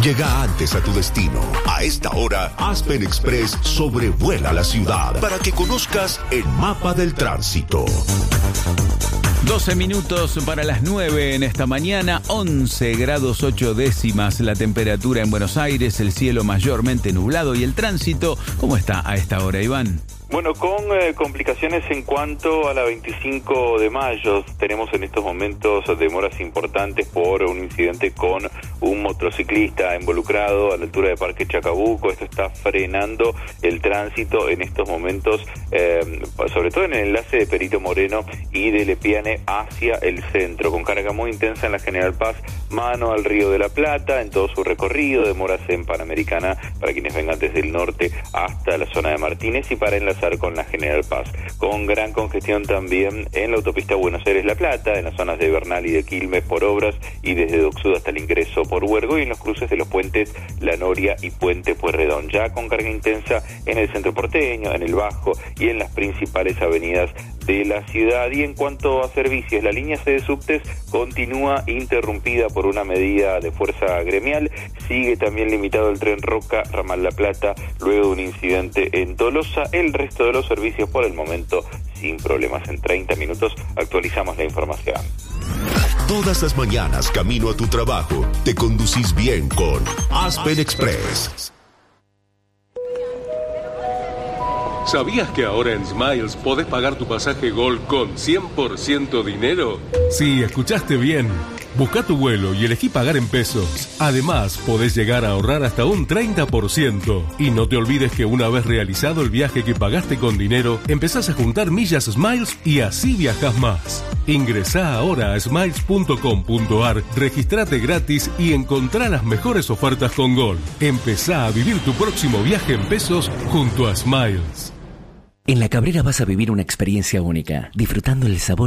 Llega antes a tu destino. A esta hora, Aspen Express sobrevuela la ciudad para que conozcas el mapa del tránsito. 12 minutos para las 9 en esta mañana, 11 grados 8 décimas la temperatura en Buenos Aires, el cielo mayormente nublado y el tránsito, ¿cómo está a esta hora, Iván? Bueno, con complicaciones en cuanto a la 25 de mayo. Tenemos en estos momentos demoras importantes por un incidente con un motociclista involucrado a la altura de Parque Chacabuco. Esto está frenando el tránsito en estos momentos, sobre todo en el enlace de Perito Moreno y de Lepiane hacia el centro, con carga muy intensa en la General Paz, mano al Río de la Plata, en todo su recorrido, demoras en Panamericana para quienes vengan desde el norte hasta la zona de Martínez y para enlazar con la General Paz, con gran congestión también en la autopista Buenos Aires-La Plata, en las zonas de Bernal y de Quilmes por obras y desde Dock Sud hasta el ingreso por Huergo y en los cruces de los puentes La Noria y Puente Pueyrredón, ya con carga intensa en el centro porteño, en el Bajo y en las principales avenidas de la ciudad. Y en cuanto a servicios, la línea C de subtes continúa interrumpida por una medida de fuerza gremial, sigue también limitado el tren Roca, Ramal La Plata, luego de un incidente en Tolosa. El resto de los servicios por el momento sin problemas. En 30 minutos actualizamos la información. Todas las mañanas camino a tu trabajo, te conducís bien con Aspen Express. ¿Sabías que ahora en Smiles podés pagar tu pasaje Gol con 100% dinero? Sí, escuchaste bien. Busca tu vuelo y elegí pagar en pesos. Además, podés llegar a ahorrar hasta un 30%. Y no te olvides que una vez realizado el viaje que pagaste con dinero, empezás a juntar millas Smiles y así viajás más. Ingresá ahora a smiles.com.ar, registrate gratis y encontrá las mejores ofertas con Gol. Empezá a vivir tu próximo viaje en pesos junto a Smiles. En La Cabrera vas a vivir una experiencia única, disfrutando el sabor